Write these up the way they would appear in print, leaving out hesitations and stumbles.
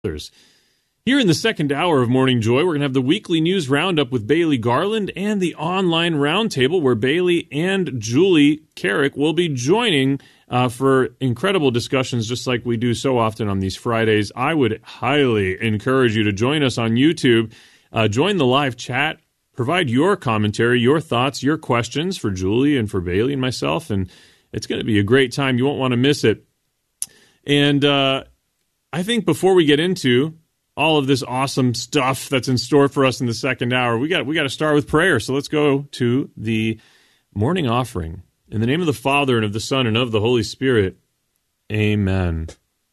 others. Here in the second hour of Morning Joy, we're going to have the weekly news roundup with Bailey Garland and the online roundtable where Bailey and Julie Carrick will be joining for incredible discussions just like we do so often on these Fridays. I would highly encourage you to join us on YouTube, join the live chat, provide your commentary, your thoughts, your questions for Julie and for Bailey and myself, and it's going to be a great time. You won't want to miss it. And I think before we get into all of this awesome stuff that's in store for us in the second hour, we got to start with prayer. So let's go to the morning offering. In the name of the Father, and of the Son, and of the Holy Spirit, amen.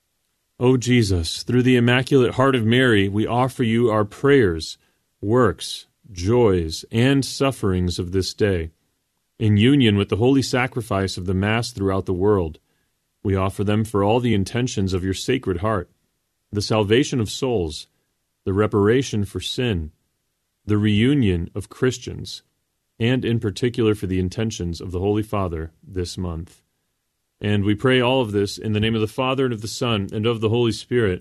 O Jesus, through the Immaculate Heart of Mary, we offer you our prayers, works, joys, and sufferings of this day. In union with the holy sacrifice of the Mass throughout the world, we offer them for all the intentions of your Sacred Heart, the salvation of souls, the reparation for sin, the reunion of Christians, and in particular for the intentions of the Holy Father this month. And we pray all of this in the name of the Father, and of the Son, and of the Holy Spirit.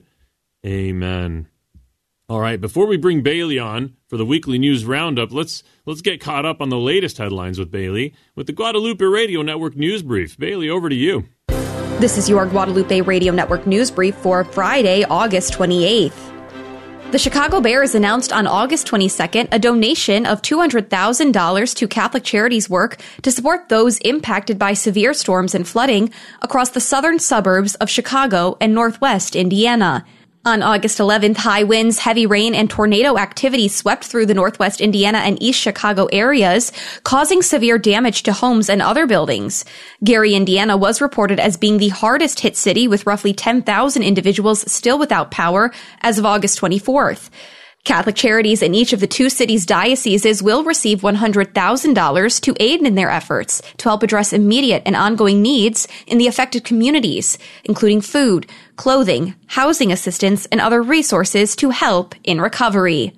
Amen. All right, before we bring Bailey on for the weekly news roundup, let's get caught up on the latest headlines with Bailey with the Guadalupe Radio Network News Brief. Bailey, over to you. This is your Guadalupe Radio Network News Brief for Friday, August 28th. The Chicago Bears announced on August 22nd a donation of $200,000 to Catholic Charities work to support those impacted by severe storms and flooding across the southern suburbs of Chicago and northwest Indiana. On August 11th, high winds, heavy rain, and tornado activity swept through the northwest Indiana and East Chicago areas, causing severe damage to homes and other buildings. Gary, Indiana was reported as being the hardest hit city, with roughly 10,000 individuals still without power as of August 24th. Catholic Charities in each of the two cities' dioceses will receive $100,000 to aid in their efforts to help address immediate and ongoing needs in the affected communities, including food, clothing, housing assistance, and other resources to help in recovery.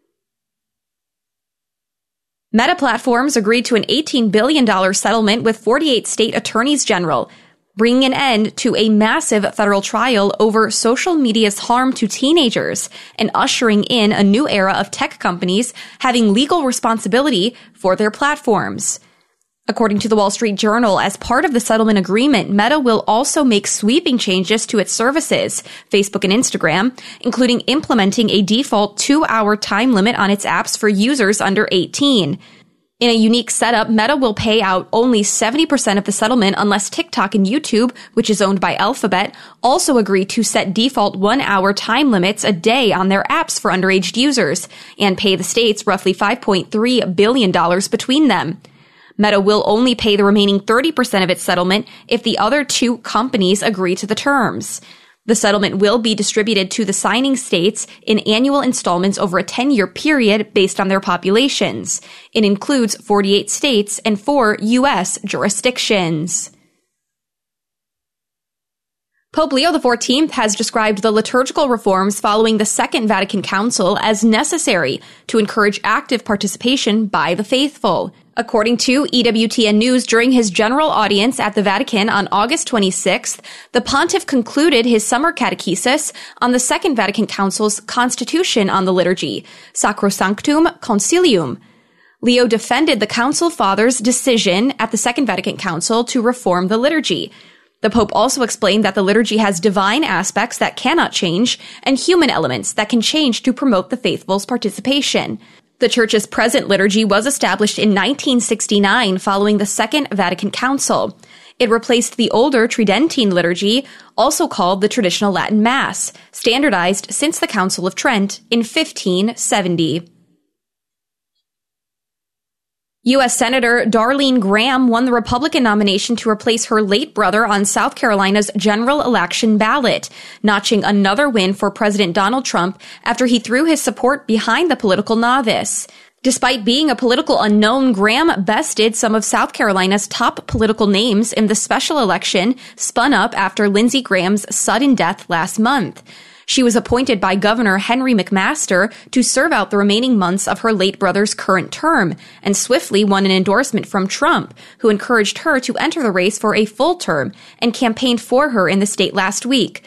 Meta Platforms agreed to an $18 billion settlement with 48 state attorneys general, bringing an end to a massive federal trial over social media's harm to teenagers and ushering in a new era of tech companies having legal responsibility for their platforms. According to the Wall Street Journal, as part of the settlement agreement, Meta will also make sweeping changes to its services, Facebook and Instagram, including implementing a default 2-hour time limit on its apps for users under 18. In a unique setup, Meta will pay out only 70% of the settlement unless TikTok and YouTube, which is owned by Alphabet, also agree to set default 1-hour time limits a day on their apps for underage users and pay the states roughly $5.3 billion between them. Meta will only pay the remaining 30% of its settlement if the other two companies agree to the terms. The settlement will be distributed to the signing states in annual installments over a 10-year period based on their populations. It includes 48 states and 4 U.S. jurisdictions. Pope Leo XIV has described the liturgical reforms following the Second Vatican Council as necessary to encourage active participation by the faithful. According to EWTN News, during his general audience at the Vatican on August 26th, the pontiff concluded his summer catechesis on the Second Vatican Council's Constitution on the Liturgy, Sacrosanctum Concilium. Leo defended the Council Fathers' decision at the Second Vatican Council to reform the liturgy. The Pope also explained that the liturgy has divine aspects that cannot change and human elements that can change to promote the faithful's participation. The Church's present liturgy was established in 1969 following the Second Vatican Council. It replaced the older Tridentine liturgy, also called the traditional Latin Mass, standardized since the Council of Trent in 1570. U.S. Senator Darlene Graham won the Republican nomination to replace her late brother on South Carolina's general election ballot, notching another win for President Donald Trump after he threw his support behind the political novice. Despite being a political unknown, Graham bested some of South Carolina's top political names in the special election spun up after Lindsey Graham's sudden death last month. She was appointed by Governor Henry McMaster to serve out the remaining months of her late brother's current term, and swiftly won an endorsement from Trump, who encouraged her to enter the race for a full term and campaigned for her in the state last week.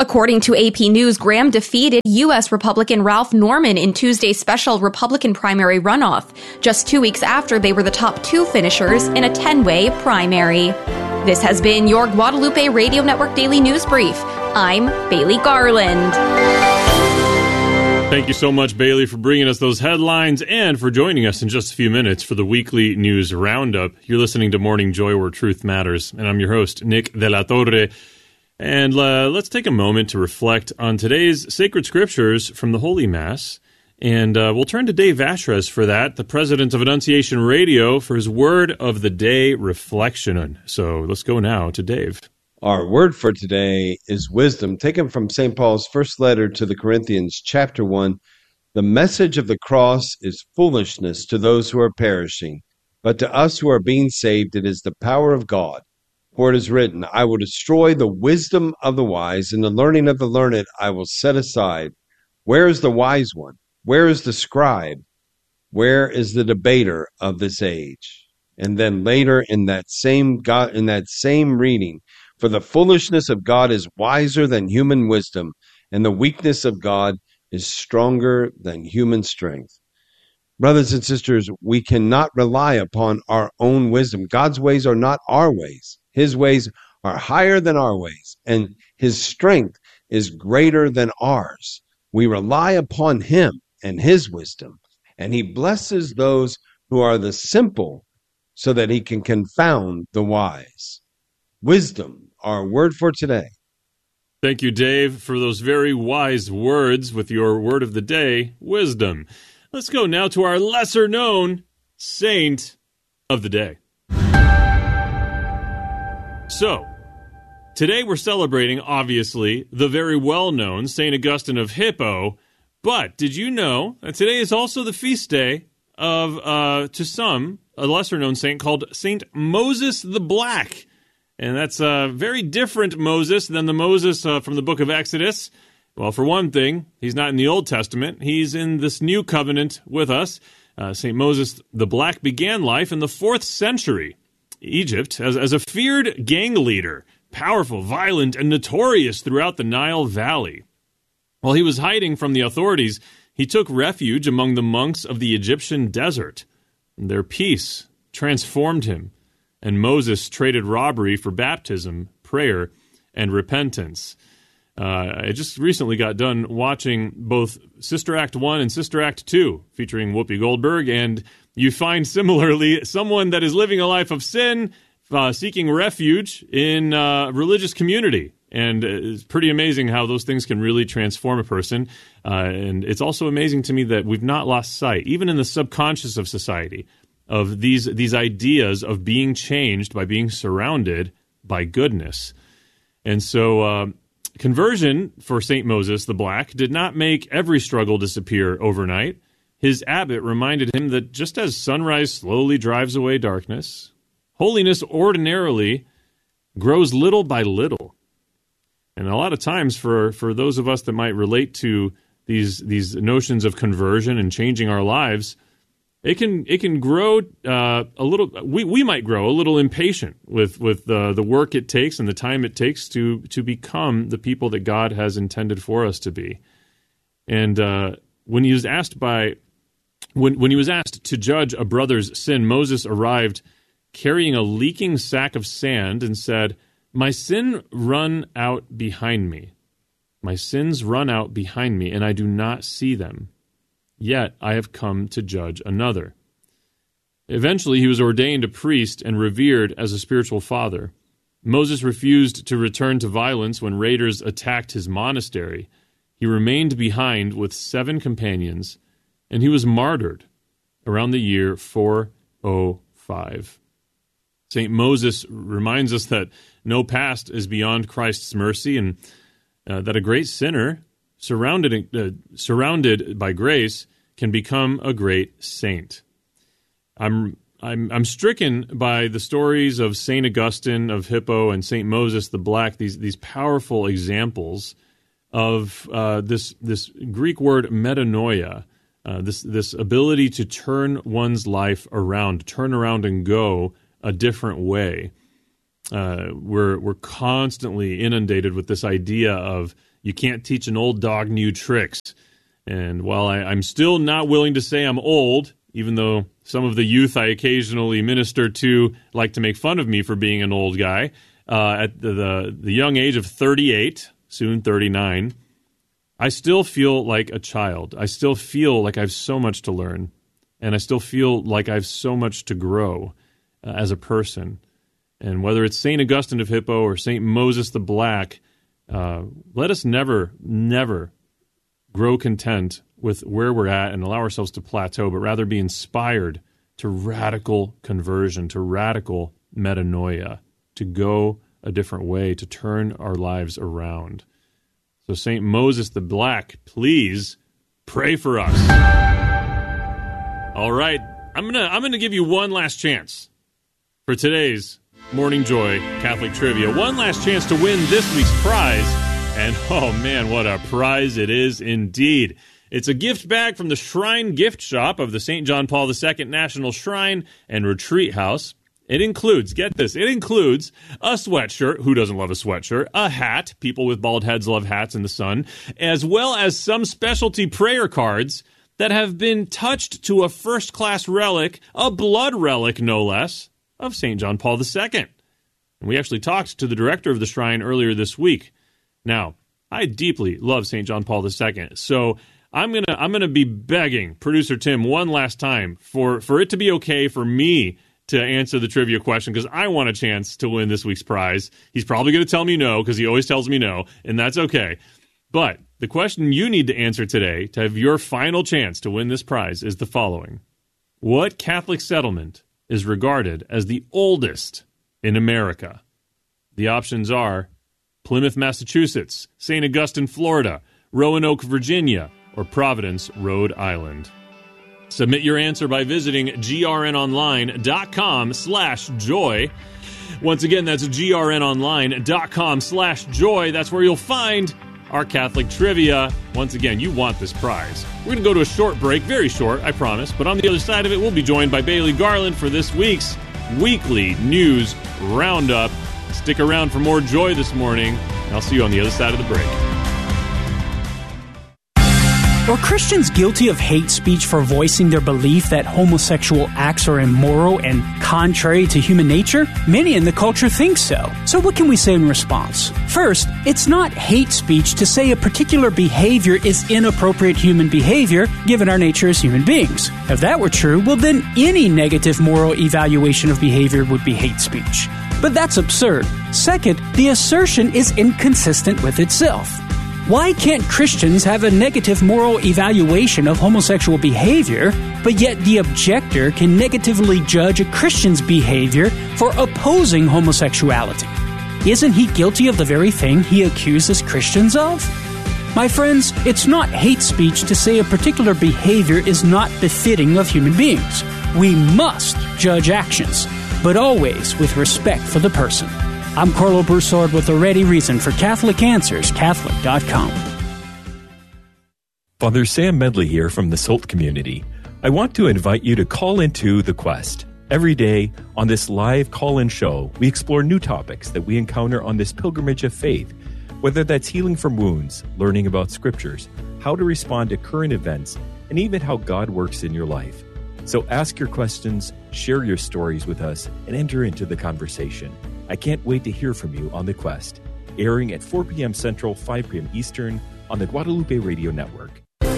According to AP News, Graham defeated U.S. Republican Ralph Norman in Tuesday's special Republican primary runoff, just 2 weeks after they were the top two finishers in a 10-way primary. This has been your Guadalupe Radio Network Daily News Brief. I'm Bailey Garland. Thank you so much, Bailey, for bringing us those headlines and for joining us in just a few minutes for the weekly news roundup. You're listening to Morning Joy, where truth matters, and I'm your host, Nick De La Torre. And let's take a moment to reflect on today's sacred scriptures from the Holy Mass. And we'll turn to Dave Vashres for that, the president of Annunciation Radio, for his Word of the Day reflection. So let's go now to Dave. Our word for today is wisdom, taken from St. Paul's first letter to the Corinthians, chapter 1. The message of the cross is foolishness to those who are perishing, but to us who are being saved it is the power of God. For it is written, I will destroy the wisdom of the wise, and the learning of the learned I will set aside. Where is the wise one? Where is the scribe? Where is the debater of this age? And then later in that same reading, for the foolishness of God is wiser than human wisdom, and the weakness of God is stronger than human strength. Brothers and sisters, we cannot rely upon our own wisdom. God's ways are not our ways. His ways are higher than our ways, and his strength is greater than ours. We rely upon him and his wisdom, and he blesses those who are the simple so that he can confound the wise. Wisdom, our word for today. Thank you, Dave, for those very wise words with your word of the day, wisdom. Let's go now to our lesser-known saint of the day. So, today we're celebrating, obviously, the very well-known St. Augustine of Hippo, but did you know that today is also the feast day of, to some, a lesser-known saint called St. Moses the Black? And that's a very different Moses than the Moses from the book of Exodus. Well, for one thing, he's not in the Old Testament. He's in this new covenant with us. St. Moses the Black began life in the 4th century Egypt as a feared gang leader, powerful, violent, and notorious throughout the Nile Valley. While he was hiding from the authorities, he took refuge among the monks of the Egyptian desert. Their peace transformed him, and Moses traded robbery for baptism, prayer, and repentance. I just recently got done watching both Sister Act 1 and Sister Act 2, featuring Whoopi Goldberg, and you find similarly someone that is living a life of sin, seeking refuge in a religious community. And it's pretty amazing how those things can really transform a person. And it's also amazing to me that we've not lost sight, even in the subconscious of society, of these ideas of being changed by being surrounded by goodness. And so conversion for St. Moses the Black did not make every struggle disappear overnight. His abbot reminded him that just as sunrise slowly drives away darkness, holiness ordinarily grows little by little. And a lot of times for those of us that might relate to these notions of conversion and changing our lives, it can grow a little. We might grow a little impatient with the work it takes and the time it takes to become the people that God has intended for us to be. And when he was asked to judge a brother's sin, Moses arrived carrying a leaking sack of sand and said, "My sin run out behind me. My sins run out behind me, and I do not see them. Yet I have come to judge another." Eventually, he was ordained a priest and revered as a spiritual father. Moses refused to return to violence when raiders attacked his monastery. He remained behind with 7 companions, and he was martyred around the year 405. St. Moses reminds us that no past is beyond Christ's mercy, and that a great sinner surrounded by grace can become a great saint. I'm stricken by the stories of St. Augustine of Hippo and St. Moses the Black, these powerful examples of this Greek word metanoia, this ability to turn one's life around, turn around and go a different way. We're constantly inundated with this idea of You can't teach an old dog new tricks. And while I'm still not willing to say I'm old, even though some of the youth I occasionally minister to like to make fun of me for being an old guy, at the young age of 38, soon 39, I still feel like a child. I still feel like I have so much to learn, and I still feel like I have so much to grow as a person. And whether it's St. Augustine of Hippo or St. Moses the Black, let us never grow content with where we're at and allow ourselves to plateau, but rather be inspired to radical conversion, to radical metanoia, to go a different way, to turn our lives around. So St. Moses the Black, please pray for us. All right, I'm gonna give you one last chance for today's Morning Joy Catholic Trivia. One last chance to win this week's prize. And oh man, what a prize it is indeed. It's a gift bag from the Shrine Gift Shop of the St. John Paul II National Shrine and Retreat House. It includes, get this, it includes a sweatshirt. Who doesn't love a sweatshirt? A hat. People with bald heads love hats in the sun. As well as some specialty prayer cards that have been touched to a first-class relic, a blood relic no less, of St. John Paul II. And we actually talked to the director of the shrine earlier this week. Now, I deeply love St. John Paul II, so I'm gonna be begging producer Tim one last time for it to be okay for me to answer the trivia question, because I want a chance to win this week's prize. He's probably going to tell me no, because he always tells me no, and that's okay. But the question you need to answer today to have your final chance to win this prize is the following. What Catholic settlement is regarded as the oldest in America? The options are Plymouth, Massachusetts, St. Augustine, Florida, Roanoke, Virginia, or Providence, Rhode Island. Submit your answer by visiting grnonline.com/joy. Once again, that's grnonline.com/joy. That's where you'll find our Catholic trivia. Once again, you want this prize. We're going to go to a short break, very short, I promise, but on the other side of it, we'll be joined by Bailey Garland for this week's weekly news roundup. Stick around for more joy this morning, and I'll see you on the other side of the break. Are Christians guilty of hate speech for voicing their belief that homosexual acts are immoral and contrary to human nature? Many in the culture think so. So what can we say in response? First, it's not hate speech to say a particular behavior is inappropriate human behavior given our nature as human beings. If that were true, well then any negative moral evaluation of behavior would be hate speech. But that's absurd. Second, the assertion is inconsistent with itself. Why can't Christians have a negative moral evaluation of homosexual behavior, but yet the objector can negatively judge a Christian's behavior for opposing homosexuality? Isn't he guilty of the very thing he accuses Christians of? My friends, it's not hate speech to say a particular behavior is not befitting of human beings. We must judge actions, but always with respect for the person. I'm Carlo Broussard with a ready reason for Catholic Answers, Catholic.com. Father Sam Medley here from the SOLT community. I want to invite you to call into The Quest. Every day on this live call-in show, we explore new topics that we encounter on this pilgrimage of faith, whether that's healing from wounds, learning about scriptures, how to respond to current events, and even how God works in your life. So ask your questions, share your stories with us, and enter into the conversation. I can't wait to hear from you on The Quest, airing at 4 p.m. Central, 5 p.m. Eastern on the Guadalupe Radio Network.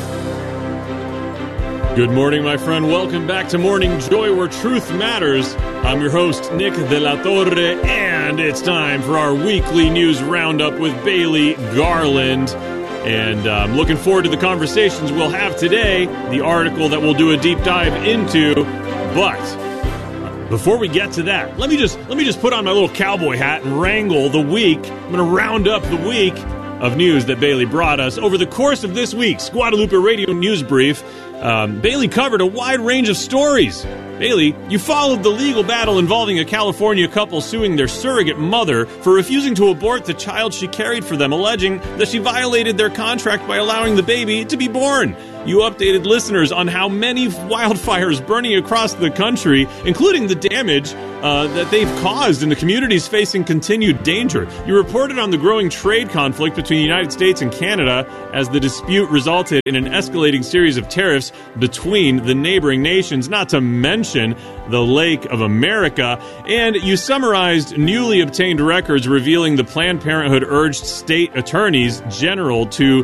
Good morning, my friend. Welcome back to Morning Joy, where truth matters. I'm your host, Nick de la Torre, and it's time for our weekly news roundup with Bailey Garland. And I'm looking forward to the conversations we'll have today, the article that we'll do a deep dive into. But before we get to that, let me just put on my little cowboy hat and wrangle the week. I'm going to round up the week of news that Bailey brought us. Over the course of this week's Guadalupe Radio News Brief, Bailey covered a wide range of stories Bailey, you followed the legal battle involving a California couple suing their surrogate mother for refusing to abort the child she carried for them, alleging that she violated their contract by allowing the baby to be born. You updated listeners on how many wildfires burning across the country, including the damage that they've caused in the communities facing continued danger. You reported on the growing trade conflict between the United States and Canada as the dispute resulted in an escalating series of tariffs between the neighboring nations, not to mention the Lake of America. And you summarized newly obtained records revealing the Planned Parenthood urged state attorneys general to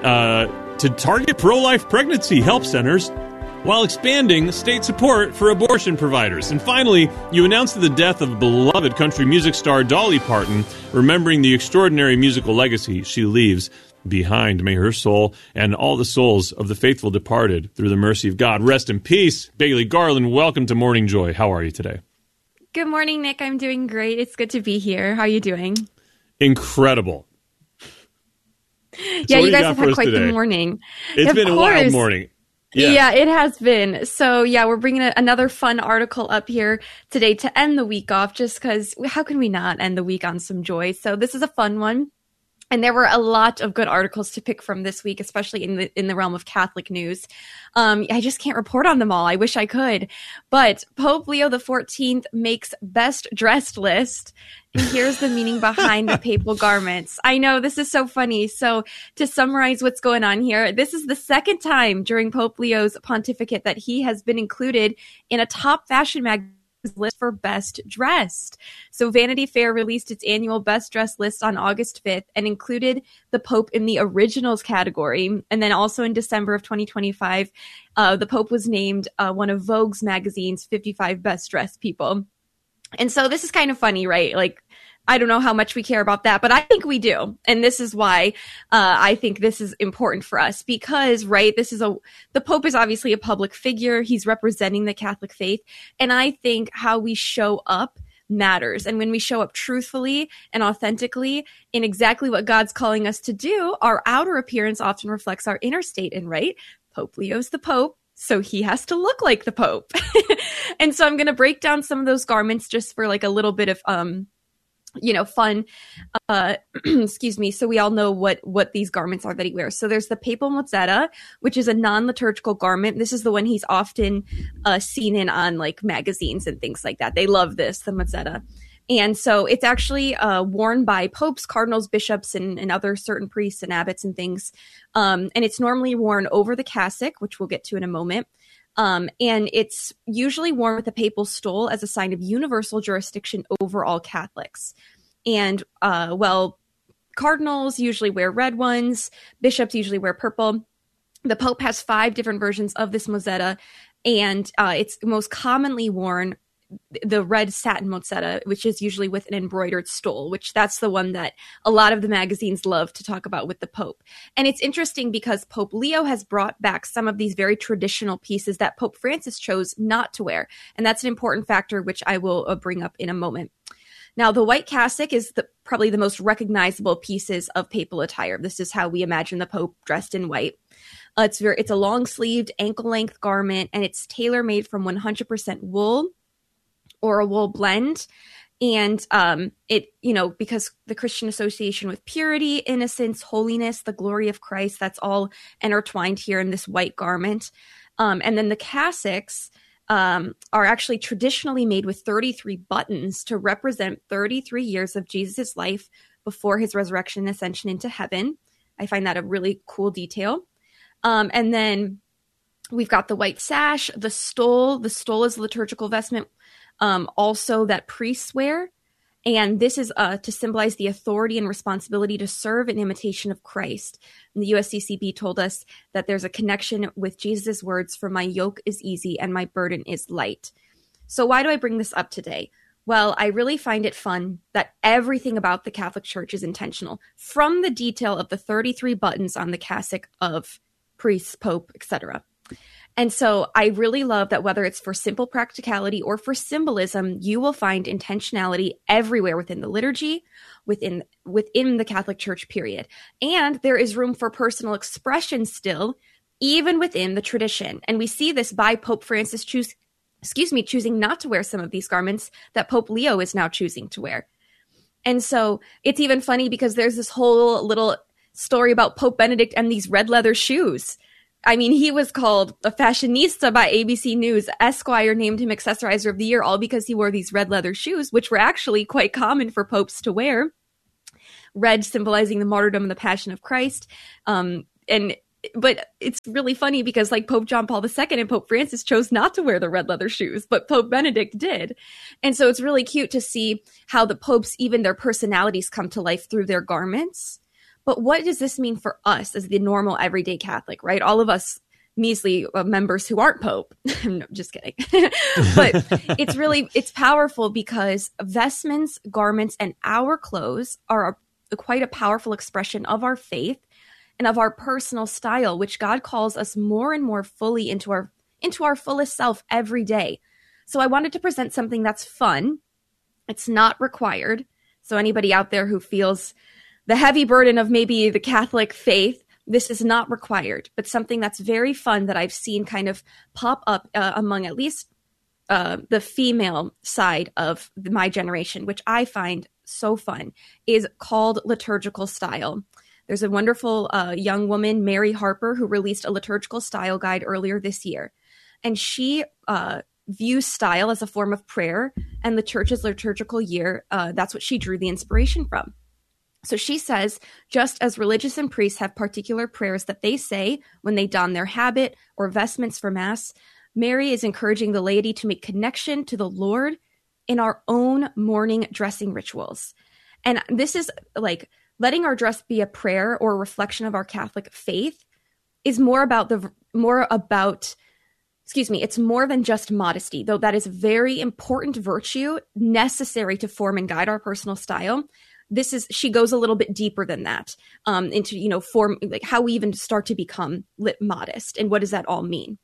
target pro-life pregnancy help centers while expanding state support for abortion providers. And finally, you announced the death of beloved country music star Dolly Parton, remembering the extraordinary musical legacy she leaves behind. May her soul and all the souls of the faithful departed, through the mercy of God, rest in peace. Bailey Garland, welcome to Morning Joy. How are you today? Good morning, Nick. I'm doing great. It's good to be here. How are you doing? Incredible. Yeah, you guys have had quite the morning. It's been a wild morning. Yeah, it has been. So, yeah, we're bringing another fun article up here today to end the week off, just because how can we not end the week on some joy? So this is a fun one. And there were a lot of good articles to pick from this week, especially in the realm of Catholic news. I just can't report on them all. I wish I could. But Pope Leo XIV makes best dressed list. And here's the meaning behind the papal garments. I know, this is so funny. So to summarize what's going on here, this is the second time during Pope Leo's pontificate that he has been included in a top fashion magazine list for best dressed. So Vanity Fair released its annual best dressed list on August 5th and included the Pope in the originals category. And then also in December of 2025, the Pope was named one of Vogue's magazine's 55 best dressed people. And so this is kind of funny, right? Like, I don't know how much we care about that, but I think we do. And this is why I think this is important for us because, right, the Pope is obviously a public figure. He's representing the Catholic faith. And I think how we show up matters. And when we show up truthfully and authentically in exactly what God's calling us to do, our outer appearance often reflects our inner state. And right, Pope Leo's the Pope. So he has to look like the Pope. And so I'm going to break down some of those garments just for like a little bit of, fun, excuse me. So we all know what these garments are that he wears. So there's the papal mozzetta, which is a non-liturgical garment. This is the one he's often seen in on like magazines and things like that. They love this, the mozzetta. And so it's actually worn by popes, cardinals, bishops, and other certain priests and abbots and things. And it's normally worn over the cassock, which we'll get to in a moment. And it's usually worn with a papal stole as a sign of universal jurisdiction over all Catholics. And, cardinals usually wear red ones. Bishops usually wear purple. The Pope has 5 different versions of this mozzetta, and it's most commonly worn the red satin mozzetta, which is usually with an embroidered stole, which that's the one that a lot of the magazines love to talk about with the Pope. And it's interesting because Pope Leo has brought back some of these very traditional pieces that Pope Francis chose not to wear. And that's an important factor, which I will bring up in a moment. Now, the white cassock is probably the most recognizable pieces of papal attire. This is how we imagine the Pope dressed in white. It's a long-sleeved, ankle-length garment, and it's tailor-made from 100% wool or a wool blend. And because the Christian association with purity, innocence, holiness, the glory of Christ, that's all intertwined here in this white garment. And then the cassocks are actually traditionally made with 33 buttons to represent 33 years of Jesus' life before his resurrection and ascension into heaven. I find that a really cool detail. And then we've got the white sash, the stole. The stole is a liturgical vestment also that priests wear. And this is to symbolize the authority and responsibility to serve in imitation of Christ. And the USCCB told us that there's a connection with Jesus' words, "For my yoke is easy and my burden is light." So why do I bring this up today? Well, I really find it fun that everything about the Catholic Church is intentional, from the detail of the 33 buttons on the cassock of priests, pope, etc. And so I really love that whether it's for simple practicality or for symbolism, you will find intentionality everywhere within the liturgy, within the Catholic Church, period. And there is room for personal expression still, even within the tradition. And we see this by Pope Francis choosing not to wear some of these garments that Pope Leo is now choosing to wear. And so it's even funny because there's this whole little story about Pope Benedict and these red leather shoes. I mean, he was called a fashionista by ABC News. Esquire named him Accessorizer of the Year, all because he wore these red leather shoes, which were actually quite common for popes to wear. Red symbolizing the martyrdom and the passion of Christ. But it's really funny because like Pope John Paul II and Pope Francis chose not to wear the red leather shoes, but Pope Benedict did. And so it's really cute to see how the popes, even their personalities, come to life through their garments. But what does this mean for us as the normal everyday Catholic, right? All of us measly members who aren't Pope. No, just kidding. But it's powerful because vestments, garments, and our clothes are quite a powerful expression of our faith and of our personal style, which God calls us more and more fully into our fullest self every day. So I wanted to present something that's fun. It's not required. So anybody out there who feels the heavy burden of maybe the Catholic faith, this is not required, but something that's very fun that I've seen kind of pop up among at least the female side of my generation, which I find so fun, is called liturgical style. There's a wonderful young woman, Mary Harper, who released a liturgical style guide earlier this year. And she views style as a form of prayer, and the church's liturgical year, that's what she drew the inspiration from. So she says, just as religious and priests have particular prayers that they say when they don their habit or vestments for Mass, Mary is encouraging the laity to make connection to the Lord in our own morning dressing rituals. And this is like letting our dress be a prayer or a reflection of our Catholic faith is it's more than just modesty, though that is a very important virtue necessary to form and guide our personal style. She goes a little bit deeper than that, into, form, like how we even start to become modest and what does that all mean.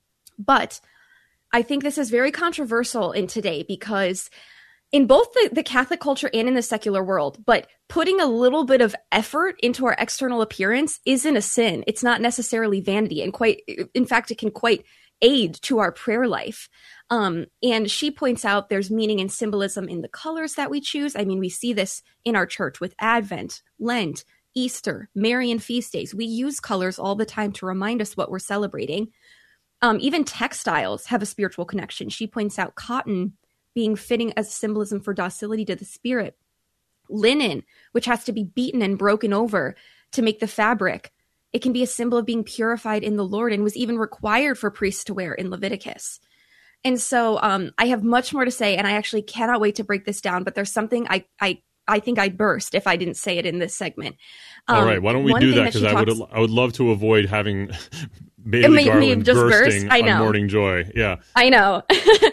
But I think this is very controversial in today because in both the Catholic culture and in the secular world, but putting a little bit of effort into our external appearance isn't a sin. It's not necessarily vanity, and in fact, it can quite aid to our prayer life. And she points out there's meaning and symbolism in the colors that we choose. I mean, we see this in our church with Advent, Lent, Easter, Marian feast days. We use colors all the time to remind us what we're celebrating. Even textiles have a spiritual connection. She points out cotton being fitting as symbolism for docility to the Spirit. Linen, which has to be beaten and broken over to make the fabric. It can be a symbol of being purified in the Lord and was even required for priests to wear in Leviticus. And so I have much more to say, and I actually cannot wait to break this down, but there's something I think I'd burst if I didn't say it in this segment. All right, why don't we do that? Because I would love to avoid having Bailey Garland bursting on Morning Joy. Yeah, I know.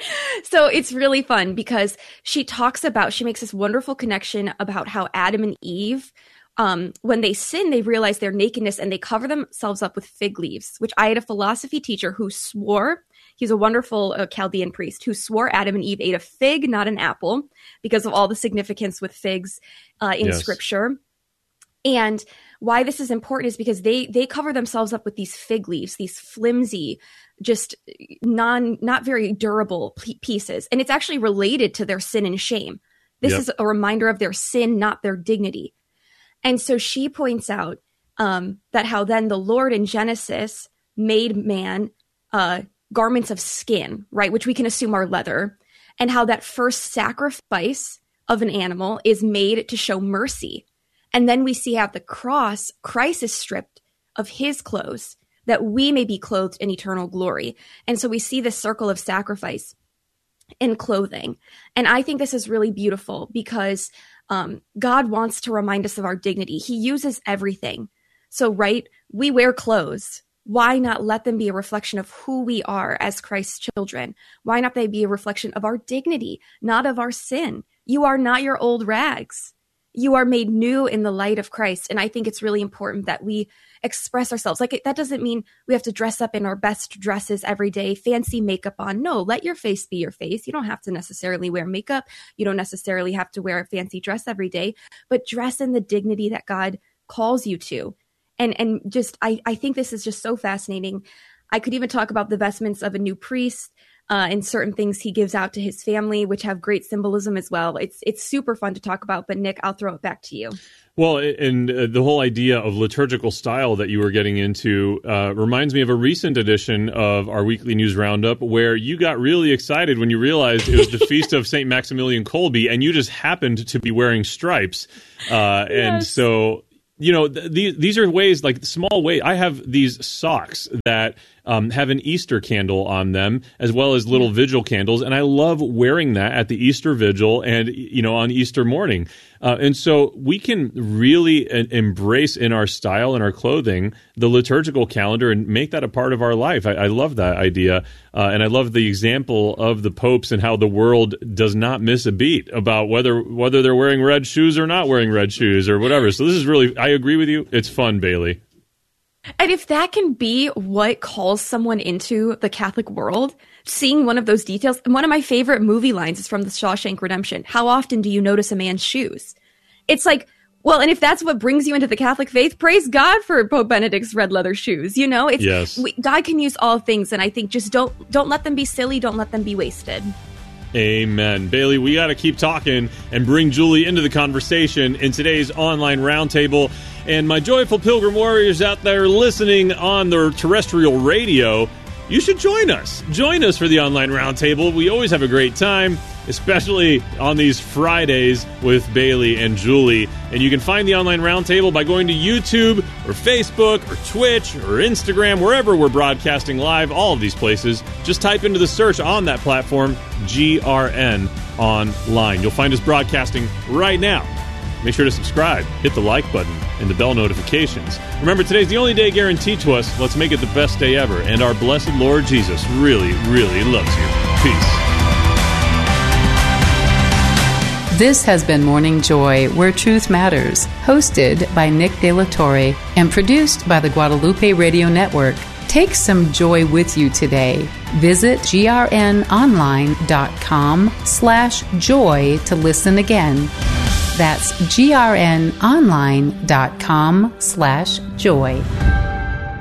So it's really fun because she makes this wonderful connection about how Adam and Eve, when they sin, they realize their nakedness and they cover themselves up with fig leaves, which I had a philosophy teacher who swore, he's a wonderful Chaldean priest, who swore Adam and Eve ate a fig, not an apple, because of all the significance with figs in Scripture. And why this is important is because they cover themselves up with these fig leaves, these flimsy, just not very durable pieces. And it's actually related to their sin and shame. This is a reminder of their sin, not their dignity. And so she points out that how then the Lord in Genesis made man garments of skin, right, which we can assume are leather, and how that first sacrifice of an animal is made to show mercy. And then we see at the cross, Christ is stripped of his clothes that we may be clothed in eternal glory. And so we see this circle of sacrifice in clothing. And I think this is really beautiful because God wants to remind us of our dignity. He uses everything. So, right, we wear clothes. Why not let them be a reflection of who we are as Christ's children? Why not they be a reflection of our dignity, not of our sin? You are not your old rags. You are made new in the light of Christ. And I think it's really important that we express ourselves. Like, that doesn't mean we have to dress up in our best dresses every day, fancy makeup on. No, let your face be your face. You don't have to necessarily wear makeup. You don't necessarily have to wear a fancy dress every day, but dress in the dignity that God calls you to. And just, I think this is just so fascinating. I could even talk about the vestments of a new priest. and certain things he gives out to his family, which have great symbolism as well. It's super fun to talk about. But Nick, I'll throw it back to you. Well, and the whole idea of liturgical style that you were getting into reminds me of a recent edition of our weekly news roundup where you got really excited when you realized it was the feast of St. Maximilian Kolbe, and you just happened to be wearing stripes. And so, these are ways, like small ways. I have these socks that have an Easter candle on them, as well as little vigil candles, and I love wearing that at the Easter vigil and on Easter morning. And so we can really embrace in our style and our clothing the liturgical calendar and make that a part of our life. I love that idea, and I love the example of the popes and how the world does not miss a beat about whether they're wearing red shoes or not wearing red shoes or whatever. So this is really, I agree with you. It's fun, Bailey. And if that can be what calls someone into the Catholic world, seeing one of those details, one of my favorite movie lines is from The Shawshank Redemption. How often do you notice a man's shoes? It's like, well, and if that's what brings you into the Catholic faith, praise God for Pope Benedict's red leather shoes. Yes. God can use all things, and I think just don't let them be silly. Don't let them be wasted. Amen. Bailey, we got to keep talking and bring Julie into the conversation in today's online roundtable. And my joyful pilgrim warriors out there listening on the terrestrial radio, you should join us. Join us for the online roundtable. We always have a great time, especially on these Fridays with Bailey and Julie. And you can find the online roundtable by going to YouTube or Facebook or Twitch or Instagram, wherever we're broadcasting live, all of these places. Just type into the search on that platform, GRN Online. You'll find us broadcasting right now. Make sure to subscribe, hit the like button, and the bell notifications. Remember, today's the only day guaranteed to us. Let's make it the best day ever. And our blessed Lord Jesus really, really loves you. Peace. This has been Morning Joy, Where Truth Matters, hosted by Nick De La Torre and produced by the Guadalupe Radio Network. Take some joy with you today. Visit grnonline.com/joy to listen again. That's grnonline.com/joy.